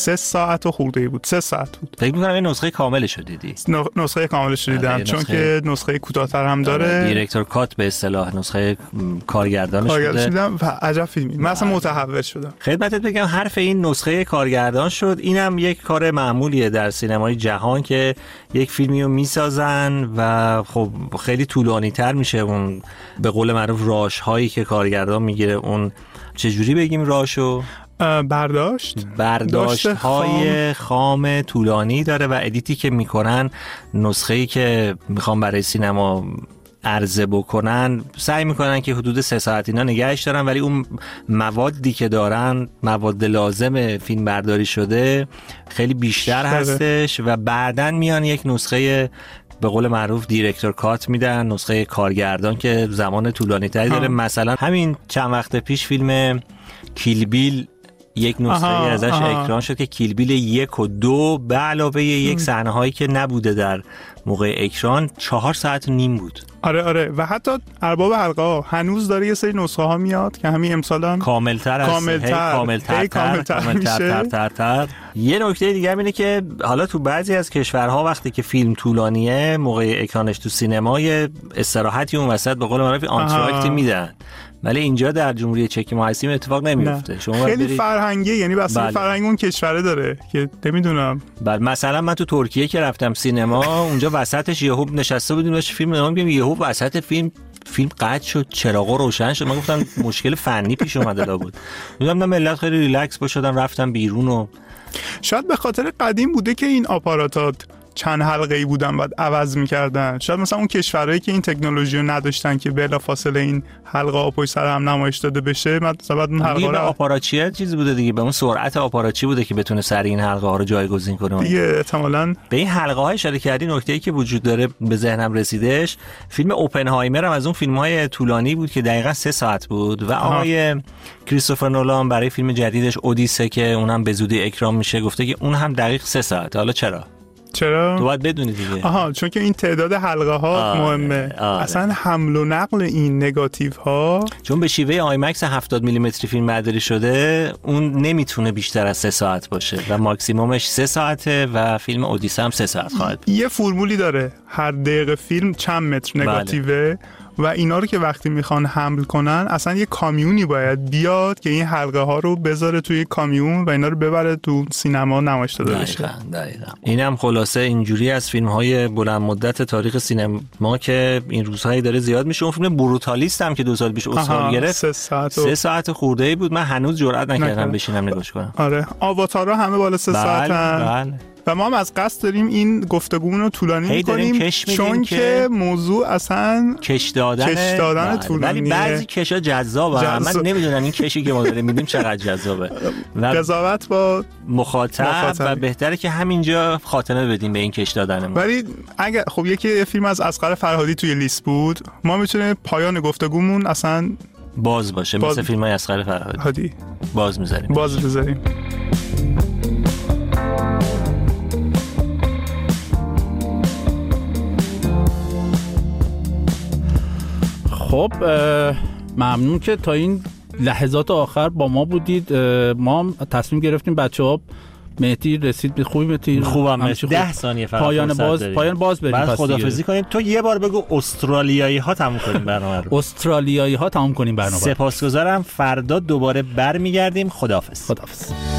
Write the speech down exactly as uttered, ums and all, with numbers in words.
سه ساعت و خورده بود، سه ساعت بود. فکر می‌کنم این نسخه کاملش رو دیدی. نسخه کاملش رو دیدم چون که نسخه کوتاه‌تر هم داره. دیرکتور کات به اصطلاح نسخه کارگردانش کارگردانش بوده. دیدم و عجب فیلمی. من اصلا متحول شدم. خدمتت بگم حرف این نسخه کارگردان شد. اینم یک کار معمولیه در سینمای جهان که یک فیلمی رو میسازن و خب خیلی طولانی‌تر میشه اون به قول معروف راش هایی که کارگردان میگیره. اون چجوری بگیم راشو؟ برداشت برداشت های خام طولانی داره و ادیتی که میکنن، نسخه‌ای که میخوام برای سینما عرضه بکنن سعی میکنن که حدود سه ساعت اینا نگهش دارن، ولی اون موادی که دارن، مواد لازم فیلم برداری شده خیلی بیشتر شده. هستش و بعدن میان یک نسخه به قول معروف دیرکتور کات میدن، نسخه کارگردان که زمان طولانی تری داره. مثلا همین چند وقت پیش فیلم کیل بیل یک نسخه آها، ازش آها. اکران شد که کیل بیل یک و دو به علاوه یک صحنه هایی که نبوده در موقع اکران چهار ساعت و نیم بود. آره آره و حتی ارباب حلقه ها هنوز داره یه سری نسخه ها میاد که همین امسالان کاملتر است، کاملتر کاملتر کاملتر میشه. تر تر. یه نکته دیگه اینه که حالا تو بعضی از کشورها وقتی که فیلم طولانیه موقع اکرانش تو سینما یه استراحتی اون وسط به قول معروف آنتراکتی میدن، ولی اینجا در جمهوری چک ما هستیم اتفاق نمیفته. شما خیلی برید... فرهنگی، یعنی بس بله. فرهنگ اون کشوره داره که نمیدونم. بله مثلا من تو ترکیه که رفتم سینما اونجا وسطش یهو نشسته بودیم داشت فیلم نگاه می‌کردیم، یهو وسط فیلم فیلم قطع شد، چراغا روشن شد. من گفتم مشکل فنی پیش اومده لا بود. میگم نه ملت خیلی ریلکس باشدن رفتم بیرون و شاید به خاطر قدیم بوده که این آپاراتات چند حلقه‌ای بودن بعد عوض می‌کردن. شاید مثلا اون کشورهایی که این تکنولوژی رو نداشتن که بلافاصله این حلقه ها پشت سر هم نمایش داده بشه، مثلا بعد اون حلقه به رو آپاراچی چیزی بوده دیگه، به اون سرعت آپاراچی بوده که بتونه سریع این حلقه ها رو جایگزین کنه دیگه. احتمالاً به این حلقه های اشاره کردی. نکته‌ای که وجود داره به ذهنم رسیدش، فیلم اوپنهایمر هم از اون فیلم‌های طولانی بود که دقیقاً سه ساعت بود و آقای کریستوفر نولان برای فیلم جدیدش اودیسه که اونم به زودی اکران میشه گفته که اون هم دقیق سه ساعت. حالا چرا؟ چرا؟ تو باید بدونی دیگه. آها چون که این تعداد حلقه ها آره، مهمه. آره. اصلا حمل و نقل این نگاتیو ها چون به شیوه آیمکس هفتاد میلیمتری فیلم برداری شده اون نمیتونه بیشتر از سه ساعت باشه و ماکسیمومش سه ساعته و فیلم اودیسه هم سه ساعت خواهد بود. یه فرمولی داره، هر دقیقه فیلم چند متر نگاتیوه. بله. و اینا رو که وقتی میخوان حمل کنن اصلا یه کامیونی باید بیاد که این حلقه ها رو بذاره توی کامیون و اینا رو ببره تو سینما نمایش داده بشه. دقیقاً دقیقاً. اینم خلاصه اینجوری از فیلم های بلند مدت تاریخ سینما که این روزهایی داره زیاد میشه. اون فیلم بروتالیست هم که دو سال پیش اسکار گرفت سه ساعت و... سه ساعت خورده‌ای بود. من هنوز جرئت نکردم بشینم نگاش کنم. آره آواتارها همه بالا سه ساعتن. بله. و ما هم از قصد داریم این گفتگومون رو طولانی می‌کنیم چون که موضوع اصلا کش دادن کش دادن طولانیه. ولی بعضی کشا جذابه. جذاب. من نمیدونم این کشی که ما داریم میدیم چقدر جذابه و قضاوت با مخاطب, مخاطب و بهتره که همینجا خاتمه بدیم به این کش دادنمون. ولی اگه خب یکی فیلم از اصغر فرهادی توی لیست بود، ما میتونه پایان گفتگومون اصلا باز باشه باز... مثل فیلمای اصغر فرهادی باز میذاریم باز میذاریم خب ممنون که تا این لحظات آخر با ما بودید. ما هم تصمیم گرفتیم بچه‌ها مهدی رسید به خوبی مهدی خوبم مهدی ده ثانیه فقط پایان باز داریم. پایان باز بریم بعد خدافظی کنیم. تو یه بار بگو استرالیایی ها تموم کنیم برنامه رو. استرالیایی ها تموم کنیم برنامه. سپاسگزارم. فردا دوباره برمیگردیم. خداحافظ. خداحافظ.